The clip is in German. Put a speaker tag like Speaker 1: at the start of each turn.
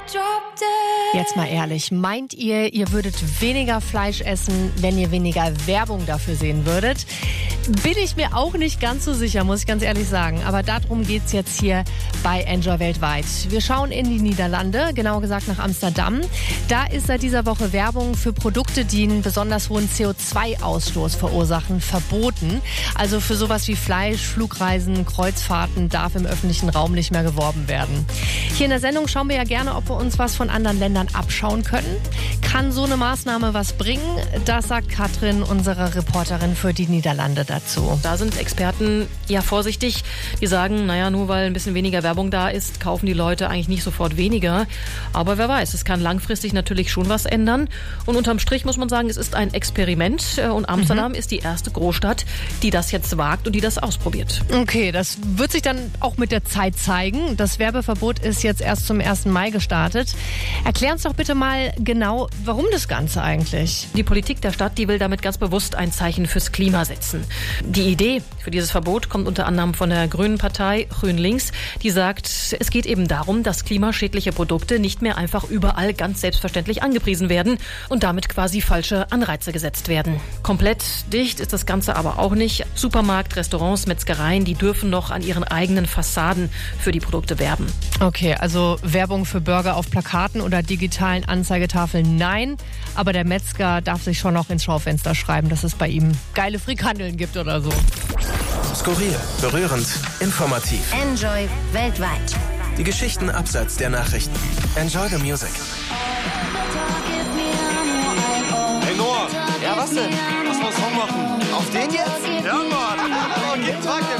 Speaker 1: Jetzt mal ehrlich, meint ihr, ihr würdet weniger Fleisch essen, wenn ihr weniger Werbung dafür sehen würdet? Bin ich mir auch nicht ganz so sicher, muss ich ganz ehrlich sagen. Aber darum geht's jetzt hier bei Enjoy Weltweit. Wir schauen in die Niederlande, genauer gesagt nach Amsterdam. Da ist seit dieser Woche Werbung für Produkte, die einen besonders hohen CO2-Ausstoß verursachen, verboten. Also für sowas wie Fleisch, Flugreisen, Kreuzfahrten darf im öffentlichen Raum nicht mehr geworben werden. Hier in der Sendung schauen wir ja gerne, ob wir uns was von anderen Ländern abschauen können. Kann so eine Maßnahme was bringen? Das sagt Katrin, unsere Reporterin für die Niederlande, dazu.
Speaker 2: Da sind Experten ja vorsichtig. Die sagen, naja, nur weil ein bisschen weniger Werbung da ist, kaufen die Leute eigentlich nicht sofort weniger. Aber wer weiß, es kann langfristig natürlich schon was ändern. Und unterm Strich muss man sagen, es ist ein Experiment. Und Amsterdam ist die erste Großstadt, die das jetzt wagt und die das ausprobiert.
Speaker 1: Okay, das wird sich dann auch mit der Zeit zeigen. Das Werbeverbot ist jetzt erst zum 1. Mai gestartet. Erklär uns doch bitte mal genau, warum das Ganze eigentlich?
Speaker 2: Die Politik der Stadt, die will damit ganz bewusst ein Zeichen fürs Klima setzen. Die Idee für dieses Verbot kommt unter anderem von der Grünen Partei, Grün-Links, die sagt, es geht eben darum, dass klimaschädliche Produkte nicht mehr einfach überall ganz selbstverständlich angepriesen werden und damit quasi falsche Anreize gesetzt werden. Komplett dicht ist das Ganze aber auch nicht. Supermarkt, Restaurants, Metzgereien, die dürfen noch an ihren eigenen Fassaden für die Produkte werben.
Speaker 1: Okay, also Werbung für Burger auf Plakaten oder digitalen Anzeigetafeln, nein. Aber der Metzger darf sich schon noch ins Schaufenster schreiben, dass es bei ihm geile Frikandeln gibt oder so.
Speaker 3: Skurril, berührend, informativ.
Speaker 4: Enjoy weltweit.
Speaker 3: Die Geschichten abseits der Nachrichten. Enjoy the music.
Speaker 5: Hey Noah!
Speaker 6: Ja, was denn?
Speaker 5: Lass mal Song machen.
Speaker 6: Auf den jetzt?
Speaker 5: Ja, Mann!
Speaker 6: Okay, trag den.